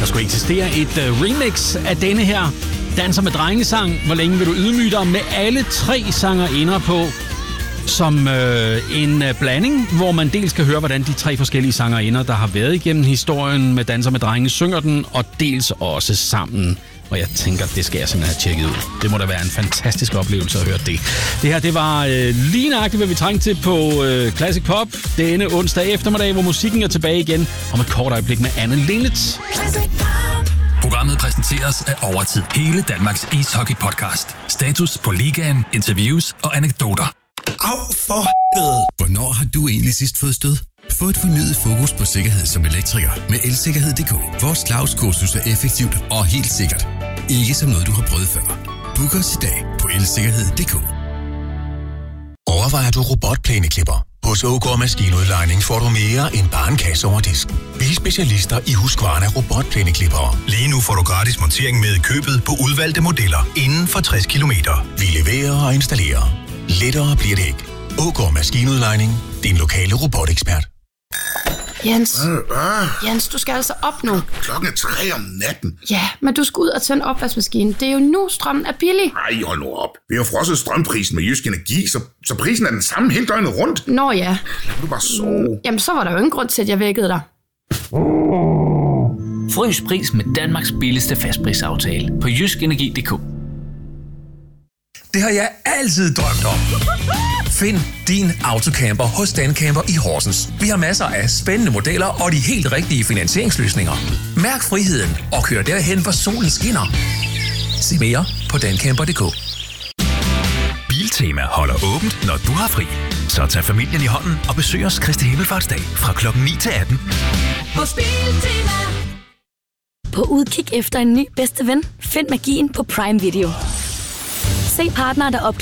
skulle eksistere et remix af denne her Danser med drengesang. Hvor længe vil du ydmyge dig med alle 3 sangerinder på som en blanding, hvor man dels kan høre, hvordan de 3 forskellige sangerinder, der har været igennem historien med Danser med drenge, synger den, og dels også sammen. Og jeg tænker, det skal jeg simpelthen have tjekket ud. Det må da være en fantastisk oplevelse at høre det. Det her, det var lige nøjagtigt, hvad vi trængte til på Classic Pop denne onsdag eftermiddag, hvor musikken er tilbage igen om et kort øjeblik med Anne Linnet. Programmet præsenteres af Overtid. Hele Danmarks ishockey-podcast. Status på ligaen, interviews og anekdoter. Au for helvede! Hvornår har du egentlig sidst fået stød? Få et fornyet fokus på sikkerhed som elektriker med elsikkerhed.dk. Vores Claus-kursus er effektivt og helt sikkert. Ikke som noget, du har prøvet før. Book os i dag på elsikkerhed.dk. Overvejer du robotplæneklipper? Hos Ågaard Maskinudlejning får du mere end bare en kasse over disken. Vi er specialister i Husqvarna robotplæneklippere. Lige nu får du gratis montering med i købet på udvalgte modeller inden for 60 km. Vi leverer og installerer. Lettere bliver det ikke. Ågaard Maskinudlejning. Din lokale robotekspert. Jens, du skal altså op nu. Klokken er 3 om natten. Ja, men du skal ud og tænde opvaskemaskinen. Det er jo nu, strømmen er billig. Ej, hold nu op. Vi har frosset strømprisen med Jysk Energi, så prisen er den samme hele døgnet rundt. Nå ja. Lad du bare sove. Jamen, så var der jo ingen grund til, at jeg vækkede dig. Frys pris med Danmarks billigste fastprisaftale på jyskenergi.dk. Det har jeg altid drømt om. Find din autocamper hos Dancamper i Horsens. Vi har masser af spændende modeller og de helt rigtige finansieringsløsninger. Mærk friheden og kør derhen, hvor solen skinner. Se mere på dancamper.dk. Biltema holder åbent, når du har fri. Så tag familien i hånden og besøg os Kristi Himmelfartsdag fra klokken 9 til 18. Hos Biltema. På udkig efter en ny bedste ven? Find magien på Prime Video. Se partnere, der